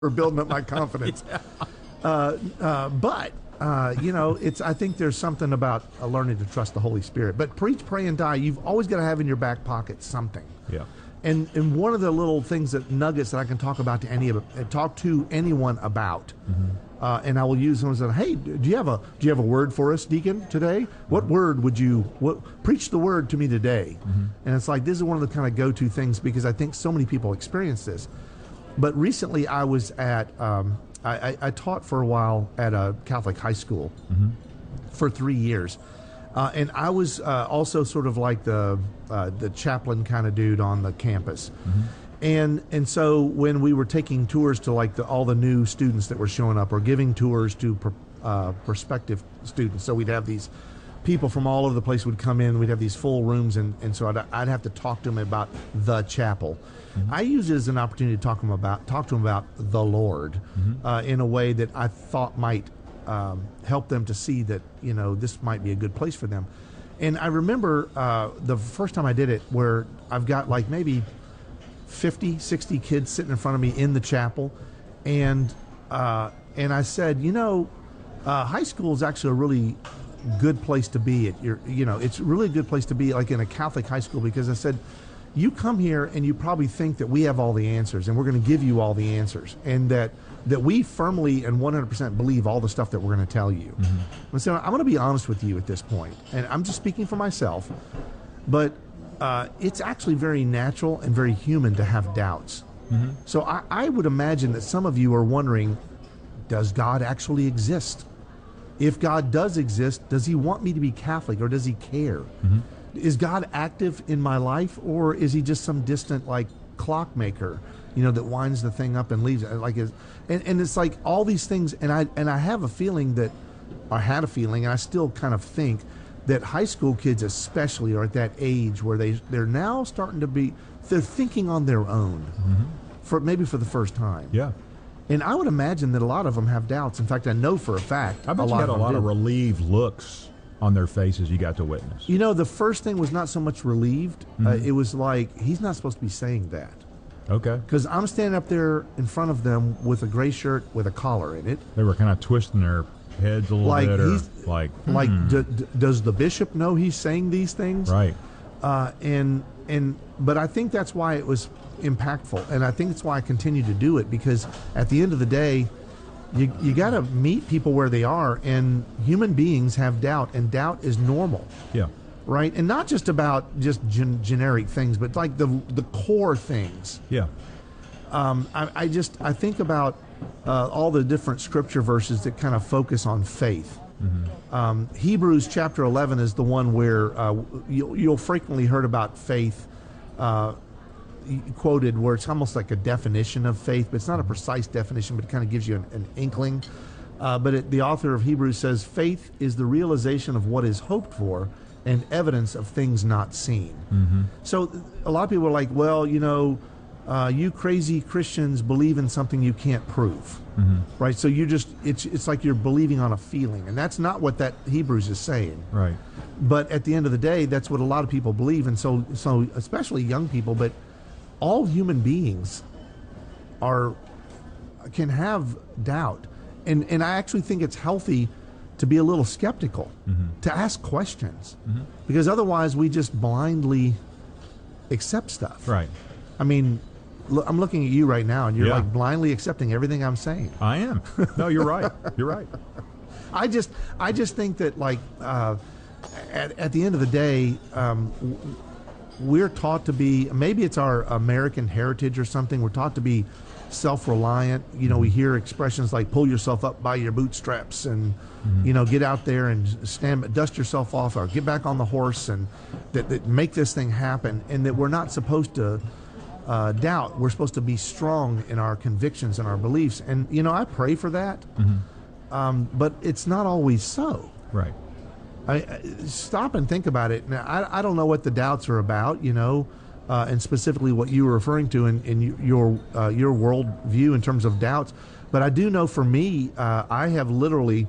We're building up my confidence. But I think there's something about learning to trust the Holy Spirit. But preach, pray, and die. You've always got to have in your back pocket something. Yeah. And one of the little things nuggets that I can talk about talk to anyone about, and I will use them and say, hey, do you have a word for us, Deacon, today? What word would you preach the word to me today? And it's like, this is one of the kind of go-to things because I think so many people experience this. But recently I was at I taught for a while at a Catholic high school for 3 years. And I was also sort of like the chaplain kind of dude on the campus. And so when we were taking tours to like all the new students that were showing up or giving tours to prospective students, so we'd have these people from all over the place would come in, we'd have these full rooms, and so I'd have to talk to them about the chapel. I use it as an opportunity to talk to them about the Lord in a way that I thought might help them to see that, this might be a good place for them. And I remember the first time I did it where I've got like maybe 50, 60 kids sitting in front of me in the chapel. And I said, high school is actually a really good place to be at. It's really a good place to be like in a Catholic high school, because I said, you come here and you probably think that we have all the answers and we're going to give you all the answers, and that we firmly and 100% believe all the stuff that we're going to tell you. So I'm going to be honest with you at this point, and I'm just speaking for myself, but it's actually very natural and very human to have doubts. So I would imagine that some of you are wondering, does God actually exist? If God does exist, does he want me to be Catholic, or does he care? Is God active in my life, or is he just some distant like clockmaker, that winds the thing up and leaves it? And it's like all these things, and I have a feeling that, I had a feeling, and I still kind of think that high school kids especially are at that age where they're now starting to they're thinking on their own, for the first time. Yeah. And I would imagine that a lot of them have doubts. In fact, I know for a fact I bet you had a lot of relieved looks on their faces you got to witness. The first thing was not so much relieved. It was like, he's not supposed to be saying that. Okay. Because I'm standing up there in front of them with a gray shirt with a collar in it. They were kind of twisting their heads a little bit. Does the bishop know he's saying these things? Right. But I think that's why it was impactful, and I think it's why I continue to do it, because at the end of the day, you got to meet people where they are, and human beings have doubt, and doubt is normal. Yeah. Right? And not just about just generic things, but like the core things. Yeah. I think about all the different scripture verses that kind of focus on faith. Hebrews chapter 11 is the one where you'll frequently heard about faith quoted, where it's almost like a definition of faith, but it's not a precise definition, but it kind of gives you an inkling. The author of Hebrews says, faith is the realization of what is hoped for and evidence of things not seen. So a lot of people are like, well, you crazy Christians believe in something you can't prove, right? So it's like you're believing on a feeling, and that's not what that Hebrews is saying. Right. But at the end of the day, that's what a lot of people believe, and so especially young people, but all human beings can have doubt, and I actually think it's healthy to be a little skeptical, to ask questions, because otherwise we just blindly accept stuff. Right. I mean, I'm looking at you right now, and you're like blindly accepting everything I'm saying. I am. No, you're right. You're right. I just think that at the end of the day, we're taught to be, maybe it's our American heritage or something, we're taught to be self-reliant. We hear expressions like pull yourself up by your bootstraps and, get out there and dust yourself off or get back on the horse, and that make this thing happen, and that we're not supposed to doubt. We're supposed to be strong in our convictions and our beliefs. And, I pray for that, but it's not always so. Right. Stop and think about it. Now, I don't know what the doubts are about, and specifically what you were referring to in your world view in terms of doubts. But I do know for me, I have literally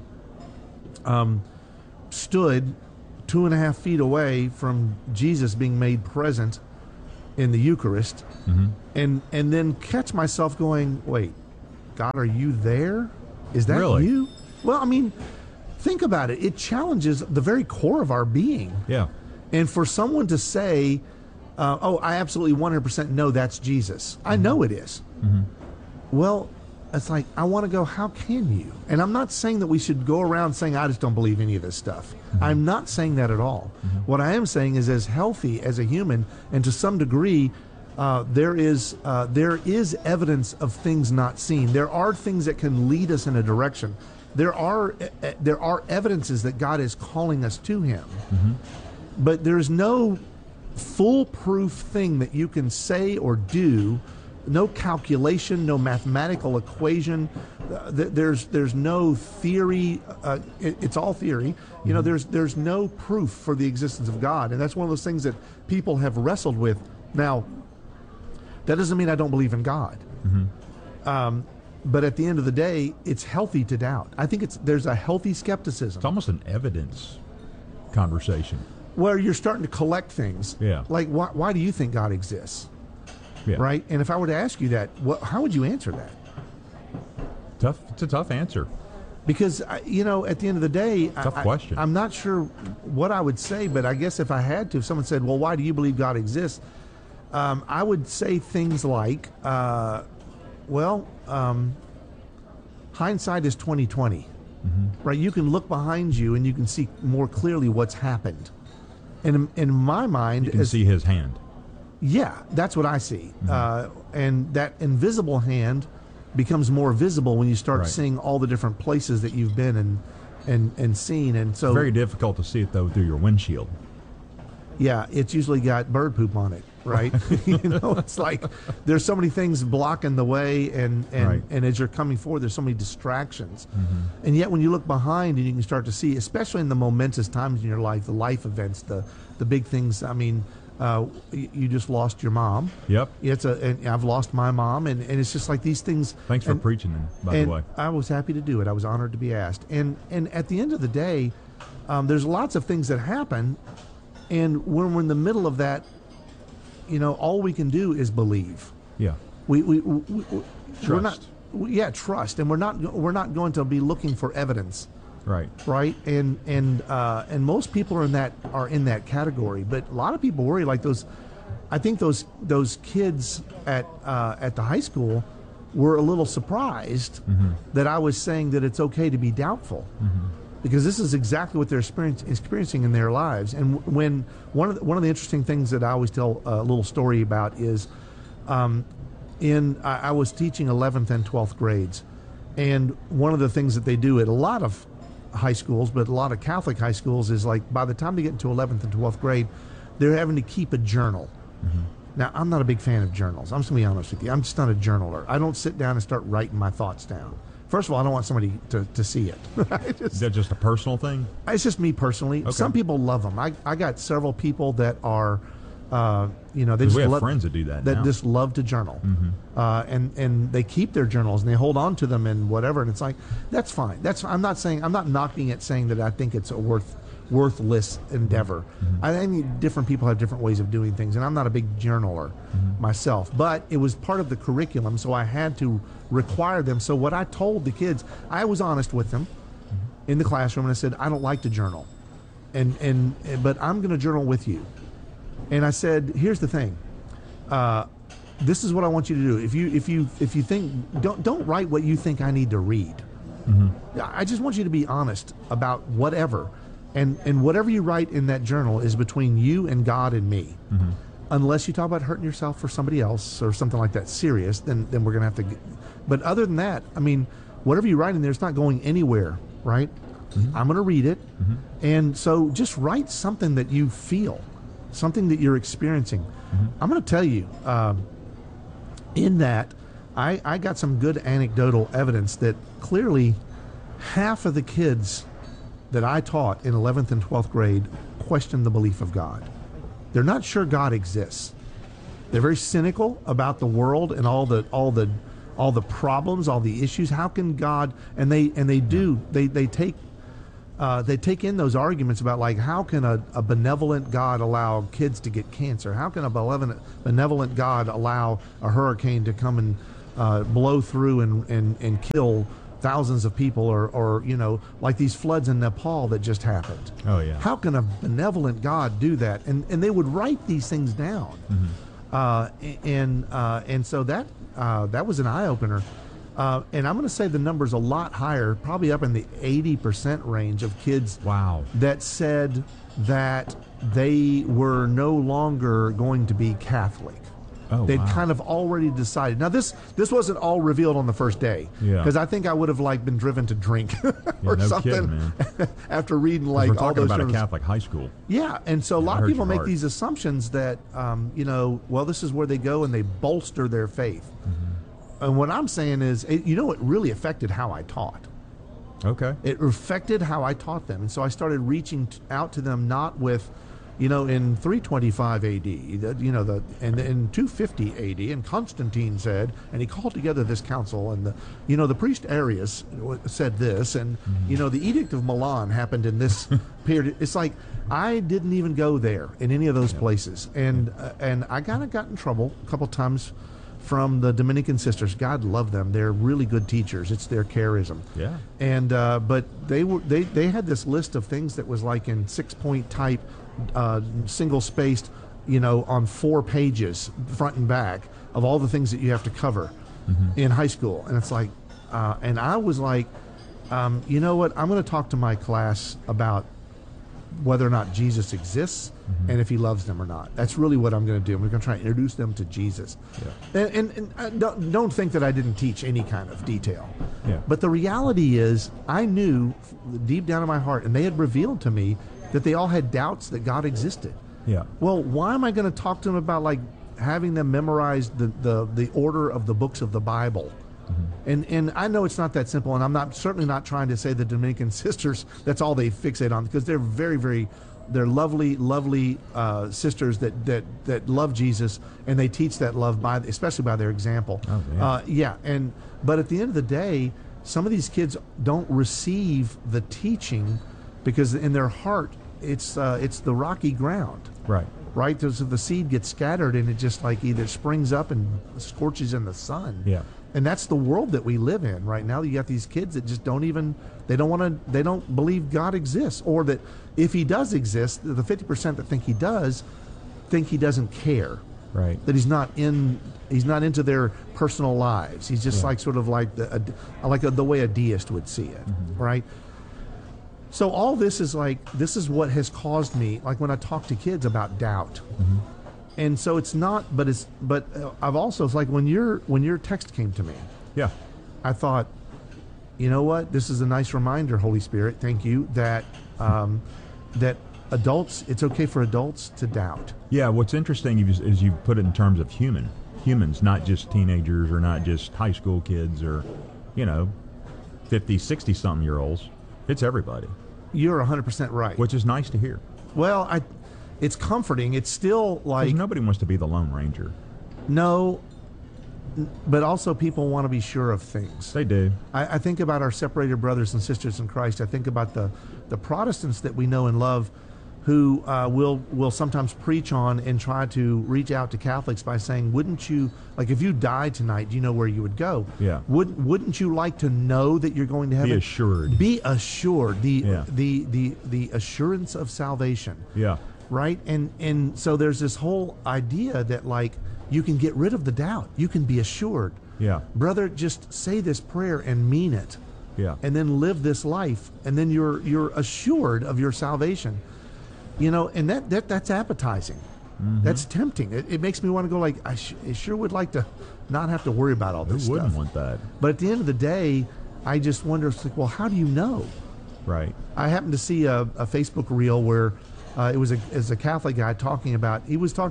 stood 2.5 feet away from Jesus being made present in the Eucharist, and then catch myself going, wait, God, are you there? Is that really? you? Well, I mean, think about it. It challenges the very core of our being. Yeah. And for someone to say, oh, I absolutely 100% know that's Jesus. I know it is. Mm-hmm. Well, it's like, I want to go, how can you? And I'm not saying that we should go around saying, I just don't believe any of this stuff. Mm-hmm. I'm not saying that at all. Mm-hmm. What I am saying is, as healthy as a human, and to some degree, there is evidence of things not seen. There are things that can lead us in a direction. There are evidences that God is calling us to Him. Mm-hmm. But there's no foolproof thing that you can say or do, no calculation, no mathematical equation. There's no theory. It's all theory. You know, there's no proof for the existence of God, and that's one of those things that people have wrestled with. Now, that doesn't mean I don't believe in God. Mm-hmm. But at the end of the day, it's healthy to doubt. I think there's a healthy skepticism. It's almost an evidence conversation, where you're starting to collect things. Yeah. Like, why do you think God exists? Yeah. Right? And if I were to ask you that, how would you answer that? It's a tough answer. Because, you know, at the end of the day, tough question. I'm not sure what I would say, but I guess if I had to, if someone said, well, why do you believe God exists? I would say things like, hindsight is 20/20. Mm-hmm. Right? You can look behind you and you can see more clearly what's happened. And in my mind, you can see His hand. Yeah, that's what I see. Mm-hmm. And that invisible hand becomes more visible when you start seeing all the different places that you've been and seen. And so it's very difficult to see it though through your windshield. Yeah, it's usually got bird poop on it, right? You know, it's like there's so many things blocking the way, and as you're coming forward, there's so many distractions. Mm-hmm. And yet when you look behind and you can start to see, especially in the momentous times in your life, the life events, the big things. I mean, you just lost your mom. Yep. And I've lost my mom, and it's just like these things. Thanks for preaching, by the way. I was happy to do it. I was honored to be asked. And at the end of the day, there's lots of things that happen. And when we're in the middle of that, you know, all we can do is believe. Yeah. Trust. Trust, and we're not going to be looking for evidence. Right. Right. And most people are in that category. But a lot of people worry, like those. I think those kids at the high school were a little surprised that I was saying that it's okay to be doubtful. Mm-hmm. Because this is exactly what they're experiencing in their lives. And when one of the interesting things that I always tell a little story about is, I was teaching 11th and 12th grades, and one of the things that they do at a lot of high schools, but a lot of Catholic high schools, is like by the time they get into 11th and 12th grade, they're having to keep a journal. Mm-hmm. Now, I'm not a big fan of journals. I'm just going to be honest with you. I'm just not a journaler. I don't sit down and start writing my thoughts down. First of all, I don't want somebody to see it. Is that just a personal thing? It's just me personally. Okay. Some people love them. I got several people that are, they just we have friends that do that now. Just love to journal, and they keep their journals and they hold on to them and whatever. And it's like, that's fine. I'm not knocking it, saying that I think it's a worthless endeavor. Mm-hmm. I think different people have different ways of doing things, and I'm not a big journaler myself, but it was part of the curriculum, so I had to require them. So what I told the kids, I was honest with them in the classroom, and I said, I don't like to journal, but I'm going to journal with you. And I said, here's the thing, this is what I want you to do. If you think, don't write what you think I need to read. Mm-hmm. I just want you to be honest about whatever. And whatever you write in that journal is between you and God and me. Mm-hmm. Unless you talk about hurting yourself for somebody else or something like that serious, then we're going to have to. But other than that, I mean, whatever you write in there, it's not going anywhere, right? Mm-hmm. I'm going to read it. Mm-hmm. And so just write something that you feel, something that you're experiencing. Mm-hmm. I'm going to tell you, in that, I got some good anecdotal evidence that clearly half of the kids that I taught in 11th and 12th grade question the belief of God. They're not sure God exists. They're very cynical about the world and all the problems, all the issues. How can God? And they take in those arguments about, like, how can a benevolent God allow kids to get cancer? How can a benevolent God allow a hurricane to come and blow through and kill thousands of people, or like these floods in Nepal that just happened. Oh yeah. How can a benevolent God do that? And they would write these things down. And so that was an eye opener. And I'm going to say the number's a lot higher, probably up in the 80% range of kids. Wow. That said that they were no longer going to be Catholic. Oh, They'd wow. kind of already decided. Now this wasn't all revealed on the first day, because I think I would have been driven to drink or no something kidding, man. after reading We're all talking those about a shows. Catholic high school. Yeah, and so a lot I of people heard make your heart. these assumptions that well, this is where they go and they bolster their faith. And what I'm saying is, it really affected how I taught. Okay. It affected how I taught them. And so I started reaching out to them, not with, in 325 AD, and in 250 AD, and Constantine said, and he called together this council, and the priest Arius said this, and, the Edict of Milan happened in this period. It's like, I didn't even go there in any of those places. And I kind of got in trouble a couple times from the Dominican sisters. God love them. They're really good teachers. It's their charism. Yeah. And but they had this list of things that was like in 6-point type, single spaced, on 4 pages, front and back, of all the things that you have to cover in high school. And it's like, and I was like, you know what? I'm going to talk to my class about whether or not Jesus exists and if he loves them or not. That's really what I'm going to do. We're going to try to introduce them to Jesus. Yeah. And don't think that I didn't teach any kind of detail. Yeah. But the reality is, I knew deep down in my heart, and they had revealed to me that they all had doubts that God existed. Yeah. Well, why am I going to talk to them about having them memorize the order of the books of the Bible? And I know it's not that simple, and I'm certainly not trying to say the Dominican sisters, that's all they fixate on, because they're very, very, they're lovely, lovely sisters that love Jesus, and they teach that love especially by their example. Oh, yeah. But at the end of the day, some of these kids don't receive the teaching because in their heart it's the rocky ground. Right. Right? So the seed gets scattered, and it just either springs up and scorches in the sun. Yeah. And that's the world that we live in right now. You got these kids that just don't don't believe God exists, or that if he does exist, the 50% that think he does, think he doesn't care. Right. That he's not into their personal lives. He's just like the way a deist would see it, right? So all this is what has caused me, when I talk to kids about doubt. And so it's not, but I've also, it's like when your text came to me, Yeah. I thought, you know what? This is a nice reminder, Holy Spirit. Thank you that adults, it's okay for adults to doubt. Yeah. What's interesting is you put it in terms of humans, not just teenagers or not just high school kids or, 50, 60 something year olds. It's everybody. You're 100% right. Which is nice to hear. Well, it's comforting. It's still Because nobody wants to be the Lone Ranger. No, but also people want to be sure of things. They do. I think about our separated brothers and sisters in Christ. I think about the Protestants that we know and love, who will sometimes preach on and try to reach out to Catholics by saying, wouldn't you, if you died tonight, do you know where you would go? Yeah. Wouldn't you like to know that you're going to heaven? Be assured. Be assured. The assurance of salvation. Yeah. Right? And so there's this whole idea that you can get rid of the doubt. You can be assured. Yeah. Brother, just say this prayer and mean it. Yeah. And then live this life, and then you're assured of your salvation. And that's appetizing. That's tempting. It makes me want to go I sure would like to not have to worry about all this Who wouldn't stuff. want that? But at the end of the day, I just wonder, well, how do you know? Right. I happened to see a Facebook reel where it was a Catholic guy talking about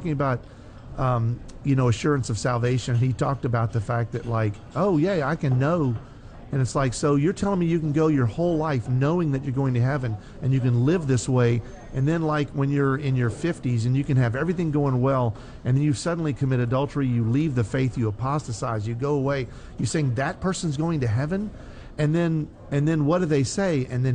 assurance of salvation. He talked about the fact that oh yeah, I can know. And it's so you're telling me you can go your whole life knowing that you're going to heaven and you can live this way, and then when you're in your 50s and you can have everything going well, and then you suddenly commit adultery, you leave the faith, you apostatize, you go away, you're saying that person's going to heaven? And then what do they say? And then